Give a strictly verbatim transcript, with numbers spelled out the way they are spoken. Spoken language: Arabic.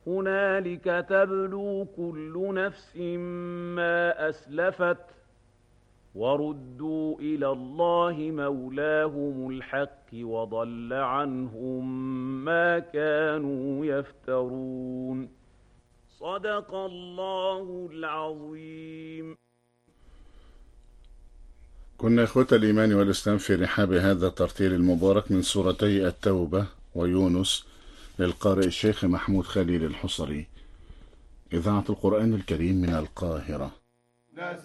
هنالك تبلو كل نفس ما أسلفت وردوا إلى الله مولاهم الحق وضل عنهم ما كانوا يفترون. صدق الله العظيم. كنا إخوة الإيمان والإسلام في رحاب هذا الترتيل المبارك من سورتي التوبة ويونس للقارئ الشيخ محمود خليل الحصري، إذاعة القرآن الكريم من القاهرة.